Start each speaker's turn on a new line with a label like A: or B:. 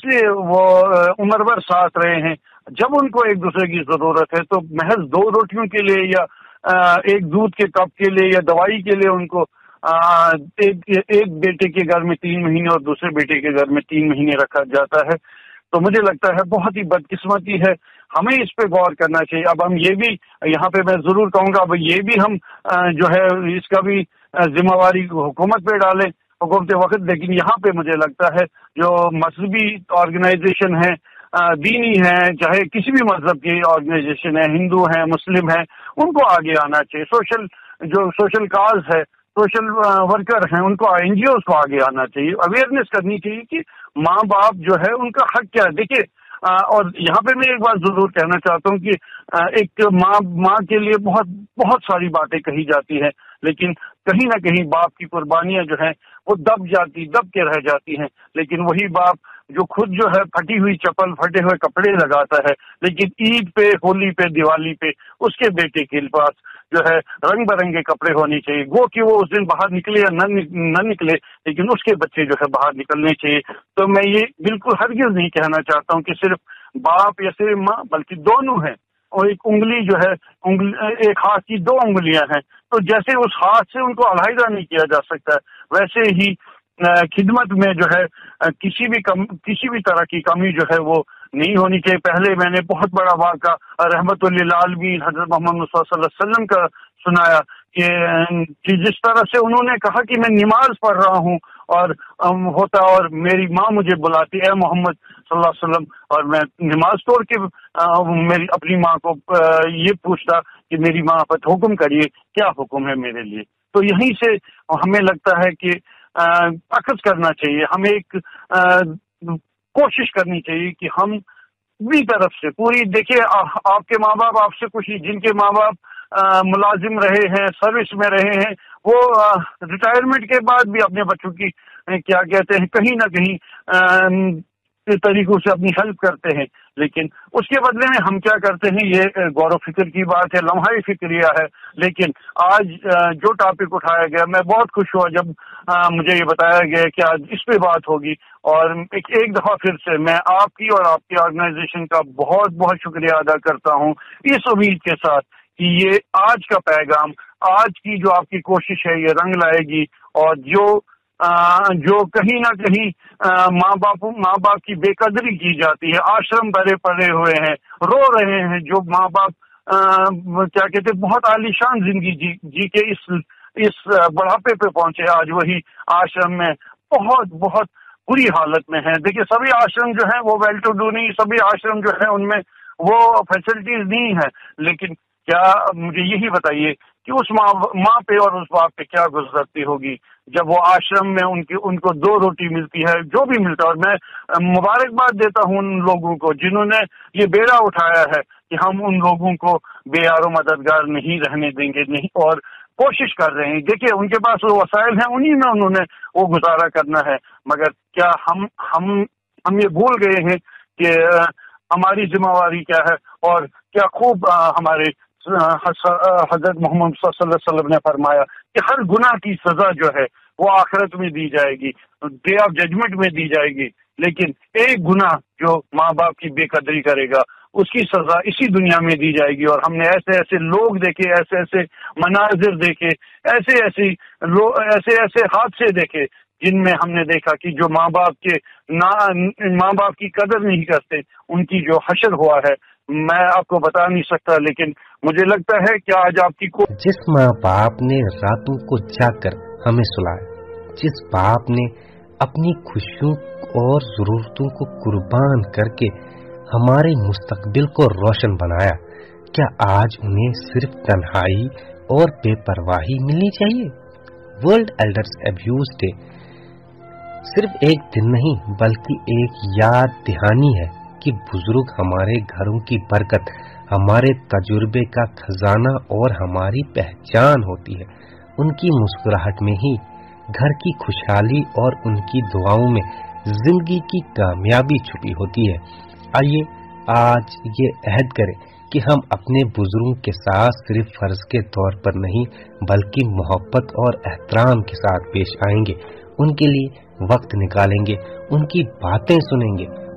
A: कैसे वो उम्र भर साथ रहे हैं। जब उनको एक दूसरे की जरूरत है तो महज 2 रोटियों के लिए या एक दूध के कप के लिए या दवाई के लिए उनको एक बेटे के घर में 3 महीने और दूसरे बेटे के घर में 3 महीने रखा जाता है। तो मुझे लगता है बहुत ही बदकिस्मती है, हमें इस पे गौर करना चाहिए। अब हम ये भी यहाँ पे मैं जरूर कहूँगा, अब ये भी हम जो है इसका भी जिम्मेवारी हुकूमत पे डालें, हुकूमत वक्त। लेकिन यहाँ पे मुझे लगता है जो मजहबी ऑर्गेनाइजेशन है, दीनी है, चाहे किसी भी मजहब की ऑर्गेनाइजेशन है, हिंदू है, मुस्लिम है, उनको आगे आना चाहिए। जो सोशल काज है, सोशल वर्कर हैं, उनको एनजीओ को आगे आना चाहिए, अवेयरनेस करनी चाहिए कि माँ बाप जो है उनका हक क्या है। देखिए और यहाँ पे मैं एक बात जरूर कहना चाहता हूँ कि एक माँ के लिए बहुत बहुत सारी बातें कही जाती है, लेकिन कहीं ना कहीं बाप की कुर्बानियां जो है वो दब के रह जाती हैं। लेकिन वही बाप जो खुद जो है फटी हुई चप्पल, फटे हुए कपड़े लगाता है, लेकिन ईद पे, होली पे, दिवाली पे उसके बेटे के पास जो है रंग बिरंगे कपड़े होने चाहिए। गो कि वो उस दिन बाहर निकले या न निकले, लेकिन उसके बच्चे जो है बाहर निकलने चाहिए। तो मैं ये बिल्कुल हरगिज नहीं कहना चाहता हूँ कि सिर्फ बाप या सिर्फ माँ, बल्कि दोनों हैं। और एक उंगली जो है, एक हाथ की 2 उंगलियां हैं, तो जैसे उस हाथ से उनको अलहदा नहीं किया जा सकता, वैसे ही खिदमत में जो है किसी भी तरह की कमी जो है वो नहीं होनी चाहिए। पहले मैंने बहुत बड़ा वाक़ा रहमतुल्लिल आलमीन हज़रत मोहम्मद मुस्तफ़ा सल्लल्लाहु अलैहि वसल्लम का सुनाया कि जिस तरह से उन्होंने कहा कि मैं नमाज पढ़ रहा हूँ और मेरी माँ मुझे बुलाती है मोहम्मद सल्लल्लाहु अलैहि वसल्लम, और मैं नमाज तोड़ के मेरी अपनी माँ को ये पूछता कि मेरी माँ पर हुक्म करिए, क्या हुक्म है मेरे लिए। तो यहीं से हमें लगता है कि अखज़ करना चाहिए, हमें एक कोशिश करनी चाहिए कि हम भी तरफ से पूरी, देखिए आपके माँ बाप आपसे कुछ ही, जिनके माँ बाप मुलाजिम रहे हैं, सर्विस में रहे हैं, वो रिटायरमेंट के बाद भी अपने बच्चों की क्या कहते हैं कहीं ना कहीं तरीकों से अपनी हेल्प करते हैं, लेकिन उसके बदले में हम क्या करते हैं, ये गौर फिक्र की बात है, लम्हा फिक्रिया है। लेकिन आज जो टॉपिक उठाया गया, मैं बहुत खुश हुआ जब मुझे ये बताया गया कि आज इस पे बात होगी। और एक दफा फिर से मैं आपकी और आपकी ऑर्गेनाइजेशन का बहुत बहुत शुक्रिया अदा करता हूँ, इस उम्मीद के साथ कि ये आज का पैगाम, आज की जो आपकी कोशिश है, ये रंग लाएगी। और जो कहीं ना कहीं माँ बाप की बेकदरी की जाती है, आश्रम भरे पड़े हुए हैं, रो रहे हैं, जो माँ बाप क्या कहते हैं बहुत आलीशान जिंदगी जी के इस बुढ़ापे पे पहुंचे, आज वही आश्रम में बहुत बहुत बुरी हालत में है। देखिए सभी आश्रम जो है वो वेल टू डू नहीं, सभी आश्रम जो है उनमें वो फैसिलिटीज नहीं है, लेकिन क्या मुझे यही बताइए कि उस माँ पे और उस बाप पे क्या गुजरती होगी जब वो आश्रम में उनको 2 रोटी मिलती है, जो भी मिलता है। और मैं मुबारकबाद देता हूँ उन लोगों को जिन्होंने ये बेड़ा उठाया है कि हम उन लोगों को बेयारो मददगार नहीं रहने देंगे, नहीं, और कोशिश कर रहे हैं। देखिए उनके पास वो वसाइल हैं, उन्हीं में उन्होंने वो गुजारा करना है। मगर क्या हम ये भूल गए हैं कि हमारी जिम्मेवारी क्या है, और क्या खूब हमारे हजरत मोहम्मद सल्लल्लाहु अलैहि वसल्लम ने फरमाया कि हर गुनाह की सजा जो है वो आखिरत में दी जाएगी, डे ऑफ जजमेंट में दी जाएगी, लेकिन एक गुनाह जो माँ बाप की बेकदरी करेगा उसकी सजा इसी दुनिया में दी जाएगी। और हमने ऐसे ऐसे लोग देखे, ऐसे ऐसे मनाजिर देखे, ऐसे ऐसे हादसे देखे जिनमें हमने देखा कि जो माँ बाप की कदर नहीं करते, उनकी जो हशर हुआ है मैं आपको बता नहीं सकता। लेकिन मुझे लगता है कि आज
B: जिस माँ बाप ने रातों को जाकर हमें सुलाया, जिस बाप ने अपनी खुशियों और जरूरतों को कुर्बान करके हमारे मुस्तकबिल को रोशन बनाया, क्या आज उन्हें सिर्फ तन्हाई और बेपरवाही मिलनी चाहिए? वर्ल्ड एल्डर्स अब्यूज डे सिर्फ एक दिन नहीं बल्कि एक याद दहानी है कि बुजुर्ग हमारे घरों की बरकत, हमारे तजुर्बे का खजाना और हमारी पहचान होती है। उनकी मुस्कुराहट में ही घर की खुशहाली और उनकी दुआओं में जिंदगी की कामयाबी छुपी होती है। आइए आज ये अहद करें कि हम अपने बुजुर्गों के साथ सिर्फ फर्ज के तौर पर नहीं बल्कि मोहब्बत और एहतराम के साथ पेश आएंगे, उनके लिए वक्त निकालेंगे, उनकी बातें सुनेंगे